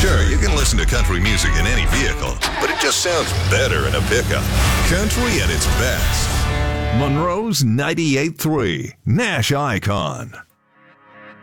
Sure, you can listen to country music in any vehicle, but it just sounds better in a pickup. Country at its best. Monroe's 98.3 Nash Icon.